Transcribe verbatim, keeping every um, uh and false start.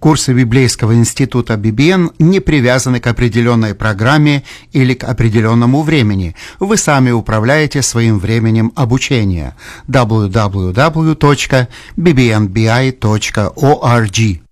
Курсы Библейского института би би эн не привязаны к определенной программе или к определенному времени. Вы сами управляете своим временем обучения. дабл ю дабл ю дабл ю точка би би эн би ай точка орг